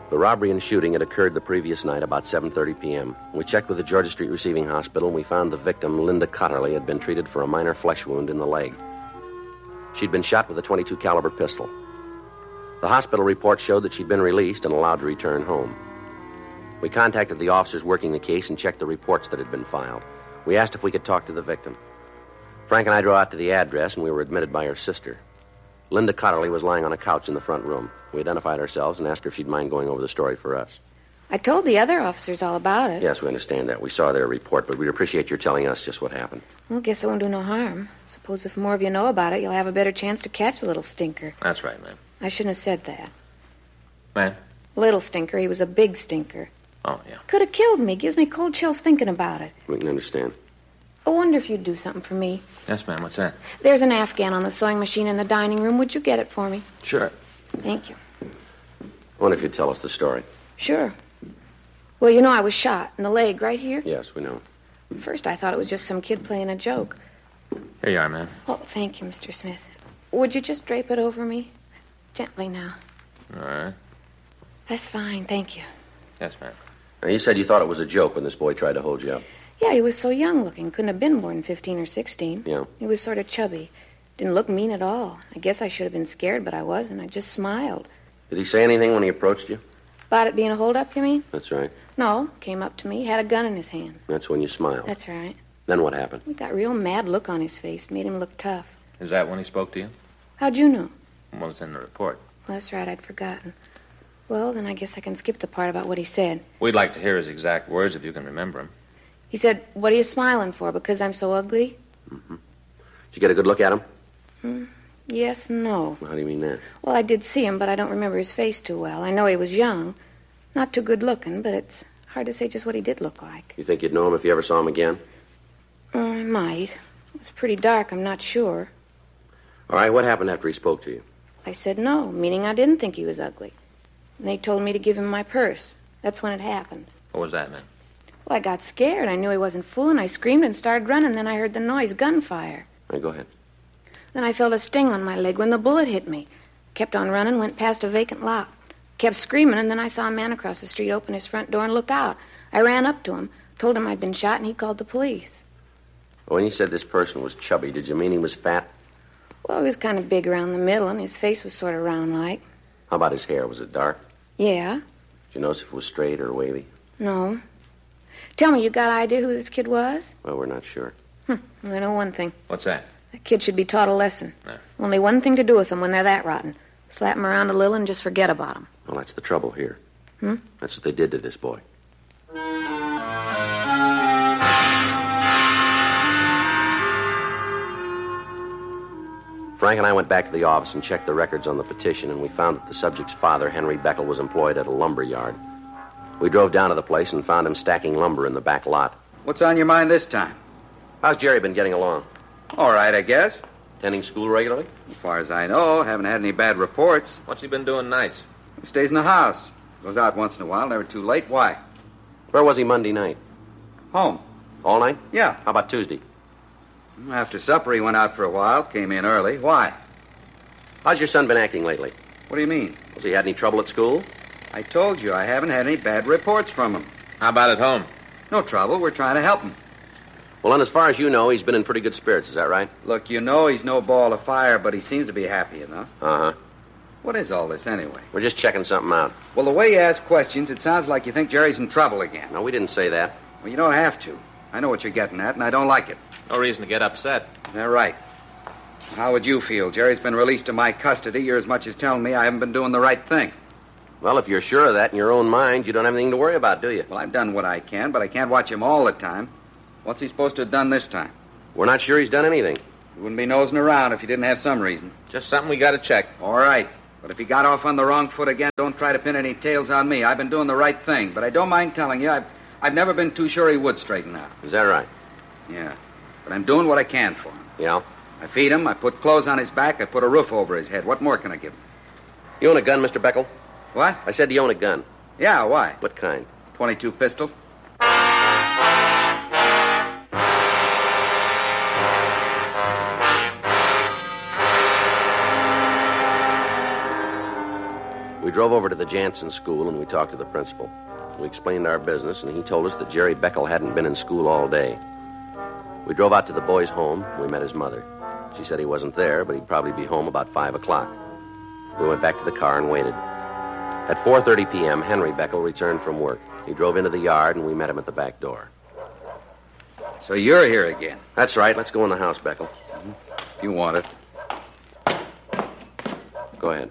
The robbery and shooting had occurred the previous night about 7:30 p.m. We checked with the Georgia Street Receiving Hospital, and we found the victim, Linda Cotterly, had been treated for a minor flesh wound in the leg. She'd been shot with a .22 caliber pistol. The hospital report showed that she'd been released and allowed to return home. We contacted the officers working the case and checked the reports that had been filed. We asked if we could talk to the victim. Frank and I drove out to the address, and we were admitted by her sister. Linda Cotterly was lying on a couch in the front room. We identified ourselves and asked her if she'd mind going over the story for us. I told the other officers all about it. Yes, we understand that. We saw their report, but we'd appreciate your telling us just what happened. Well, guess it won't do no harm. Suppose if more of you know about it, you'll have a better chance to catch the little stinker. That's right, ma'am. I shouldn't have said that. Ma'am? Little stinker. He was a big stinker. Oh, yeah. Could have killed me. Gives me cold chills thinking about it. We can understand. I wonder if you'd do something for me. Yes, ma'am. What's that? There's an Afghan on the sewing machine in the dining room. Would you get it for me? Sure. Thank you. I wonder if you'd tell us the story. Sure. Well, you know I was shot in the leg right here. Yes, we know. First, I thought it was just some kid playing a joke. Here you are, ma'am. Oh, thank you, Mr. Smith. Would you just drape it over me? Gently now. All right. That's fine, thank you. Yes, ma'am. Now, you said you thought it was a joke when this boy tried to hold you up. Yeah, he was so young looking. Couldn't have been more than 15 or 16. Yeah. He was sort of chubby. Didn't look mean at all. I guess I should have been scared, but I wasn't. I just smiled. Did he say anything when he approached you? About it being a holdup, you mean? That's right. No, came up to me, had a gun in his hand. That's when you smiled. That's right. Then what happened? He got a real mad look on his face, made him look tough. Is that when he spoke to you? How'd you know? Well, it's in the report. Well, that's right, I'd forgotten. Well, then I guess I can skip the part about what he said. We'd like to hear his exact words if you can remember them. He said, "What are you smiling for, because I'm so ugly?" Mm-hmm. Did you get a good look at him? Yes, no. How do you mean that? Well, I did see him, but I don't remember his face too well. I know he was young. Not too good looking, but it's hard to say just what he did look like. You think you'd know him if you ever saw him again? I might. It was pretty dark, I'm not sure. All right, what happened after he spoke to you? I said no, meaning I didn't think he was ugly. And they told me to give him my purse. That's when it happened. What was that, ma'am? Well, I got scared. I knew he wasn't fooling. I screamed and started running. Then I heard the noise, gunfire. All right, go ahead. Then I felt a sting on my leg when the bullet hit me. Kept on running, went past a vacant lot. Kept screaming, and then I saw a man across the street open his front door and look out. I ran up to him, told him I'd been shot, and he called the police. When you said this person was chubby, did you mean he was fat? Well, he was kind of big around the middle, and his face was sort of round-like. How about his hair? Was it dark? Yeah. Did you notice if it was straight or wavy? No. Tell me, you got an idea who this kid was? Well, we're not sure. Well, I know one thing. What's that? That kid should be taught a lesson. Yeah. Only one thing to do with them when they're that rotten. Slap them around a little and just forget about them. Well, that's the trouble here. That's what they did to this boy. Frank and I went back to the office and checked the records on the petition, and we found that the subject's father, Henry Beckel, was employed at a lumber yard. We drove down to the place and found him stacking lumber in the back lot. What's on your mind this time? How's Jerry been getting along? All right, I guess. Attending school regularly? As far as I know, haven't had any bad reports. What's he been doing nights? He stays in the house. Goes out once in a while, never too late. Why? Where was he Monday night? Home. All night? Yeah. How about Tuesday? After supper, he went out for a while, came in early. Why? How's your son been acting lately? What do you mean? Has he had any trouble at school? I told you I haven't had any bad reports from him. How about at home? No trouble. We're trying to help him. Well, and as far as you know, he's been in pretty good spirits. Is that right? Look, you know he's no ball of fire, but he seems to be happy enough. Uh-huh. What is all this, anyway? We're just checking something out. Well, the way you ask questions, it sounds like you think Jerry's in trouble again. No, we didn't say that. Well, you don't have to. I know what you're getting at, and I don't like it. No reason to get upset. They're right. How would you feel? Jerry's been released to my custody. You're as much as telling me I haven't been doing the right thing. Well, if you're sure of that in your own mind, you don't have anything to worry about, do you? Well, I've done what I can, but I can't watch him all the time. What's he supposed to have done this time? We're not sure he's done anything. He wouldn't be nosing around if he didn't have some reason. Just something we got to check. All right. But if he got off on the wrong foot again, don't try to pin any tails on me. I've been doing the right thing, but I don't mind telling you, I've never been too sure he would straighten out. Is that right? Yeah. But I'm doing what I can for him. Yeah? I feed him, I put clothes on his back, I put a roof over his head. What more can I give him? You own a gun, Mr. Beckel? What? I said you own a gun. Yeah, why? What kind? .22 pistol. We drove over to the Jansen school, and we talked to the principal. We explained our business, and he told us that Jerry Beckel hadn't been in school all day. We drove out to the boy's home. We met his mother. She said he wasn't there, but he'd probably be home about 5 o'clock. We went back to the car and waited. At 4:30 p.m., Henry Beckel returned from work. He drove into the yard, and we met him at the back door. So you're here again. That's right. Let's go in the house, Beckel. If you want it. Go ahead.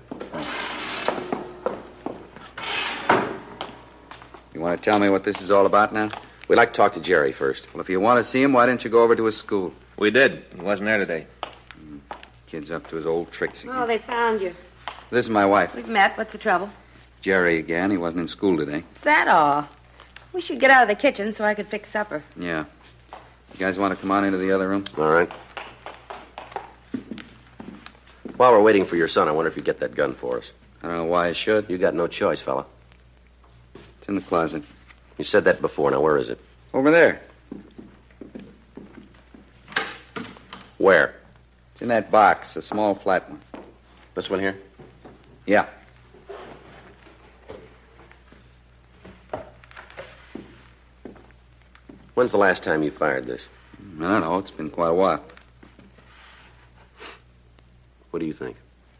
You want to tell me what this is all about now? We'd like to talk to Jerry first. Well, if you want to see him, why didn't you go over to his school? We did. He wasn't there today. Kid's up to his old tricks again. Oh, they found you. This is my wife. We've met. What's the trouble? Jerry again. He wasn't in school today. Is that all? We should get out of the kitchen so I could fix supper. Yeah. You guys want to come on into the other room? All right. While we're waiting for your son, I wonder if you'd get that gun for us. I don't know why I should. You got no choice, fella. It's in the closet. You said that before. Now, where is it? Over there. Where? It's in that box, a small flat one. This one here? Yeah. When's the last time you fired this? I don't know. It's been quite a while. What do you think?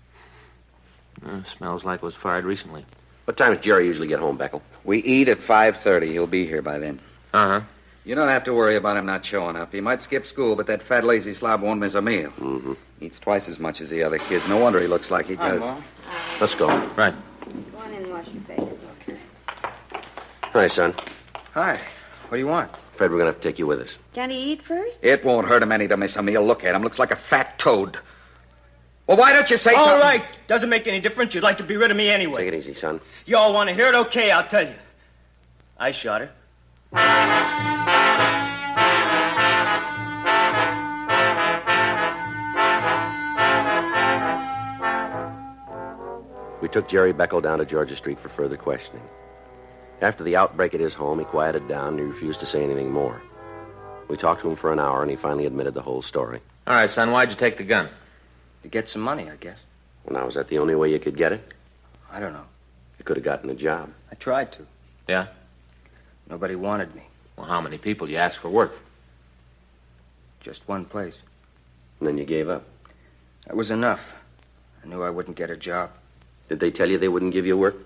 Smells like it was fired recently. What time does Jerry usually get home, Beckel? We eat at 5:30. He'll be here by then. Uh-huh. You don't have to worry about him not showing up. He might skip school, but that fat, lazy slob won't miss a meal. Mm-hmm. Eats twice as much as the other kids. No wonder he looks like he does. Let's go. Right. Go on in and wash your face. Okay. Hi, son. Hi. What do you want? Afraid we're going to have to take you with us. Can he eat first? It won't hurt him any to miss a meal. Look at him. Looks like a fat toad. Well, why don't you say something? All right. Doesn't make any difference. You'd like to be rid of me anyway. Take it easy, son. You all want to hear it? Okay, I'll tell you. I shot her. We took Jerry Beckel down to Georgia Street for further questioning. After the outbreak at his home, he quieted down and he refused to say anything more. We talked to him for an hour, and he finally admitted the whole story. All right, son, why'd you take the gun? To get some money, I guess. Well, now, was that the only way you could get it? I don't know. You could have gotten a job. I tried to. Yeah? Nobody wanted me. Well, how many people you asked for work? Just one place. And then you gave up. That was enough. I knew I wouldn't get a job. Did they tell you they wouldn't give you work?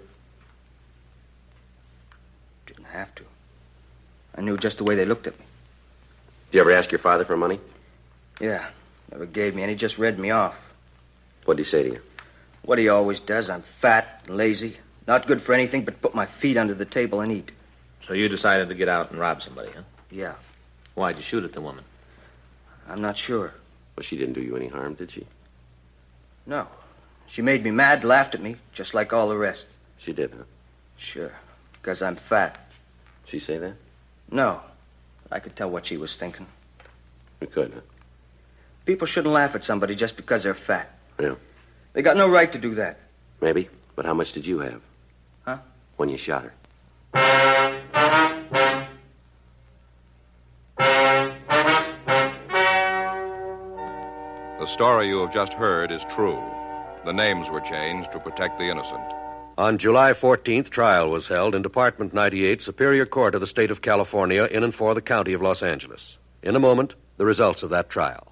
Didn't have to. I knew just the way they looked at me. Did you ever ask your father for money? Yeah. Never gave me any, just read me off. What'd he say to you? What he always does. I'm fat, lazy, not good for anything but put my feet under the table and eat. So you decided to get out and rob somebody, huh? Yeah. Why'd you shoot at the woman? I'm not sure. Well, she didn't do you any harm, did she? No. She made me mad, laughed at me, just like all the rest. She did, huh? Sure. Because I'm fat. She say that? No. I could tell what she was thinking. You could, huh? People shouldn't laugh at somebody just because they're fat. Yeah. They got no right to do that. Maybe. But how much did you have? Huh? When you shot her. The story you have just heard is true. The names were changed to protect the innocent. On July 14th, trial was held in Department 98, Superior Court of the State of California, in and for the County of Los Angeles. In a moment, the results of that trial.